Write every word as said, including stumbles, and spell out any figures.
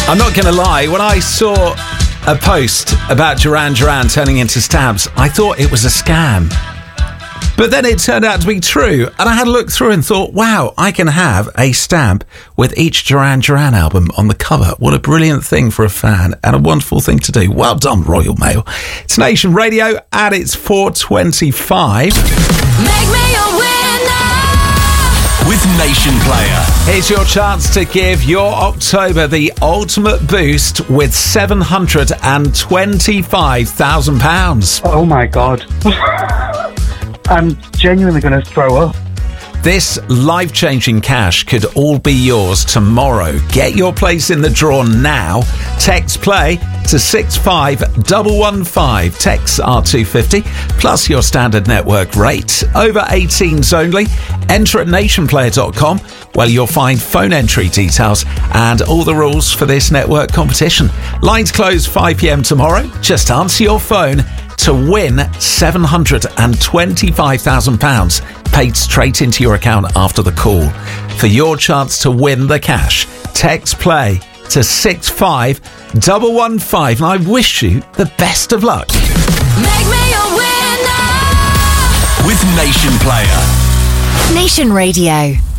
I'm not going to lie, when I saw a post about Duran Duran turning into stamps, I thought it was a scam. But then it turned out to be true, and I had a look through and thought, wow, I can have a stamp with each Duran Duran album on the cover. What a brilliant thing for a fan, and a wonderful thing to do. Well done, Royal Mail. It's Nation Radio, and it's four twenty-five. Make me a winner with Nation Player. Here's your chance to give your October the ultimate boost with seven hundred twenty-five thousand pounds. Oh my God. I'm genuinely going to throw up. This life-changing cash could all be yours tomorrow. Get your place in the draw now. Text play to six five one one five. Texts are two fifty plus your standard network rate. Over eighteens only. Enter at nation player dot com where you'll find phone entry details and all the rules for this network competition. Lines close five p.m. tomorrow. Just answer your phone to win seven hundred twenty-five thousand pounds paid straight into your account after the call. For your chance to win the cash, text play to six five one one five, and I wish you the best of luck. Make me a winner with Nation Player. Nation Radio.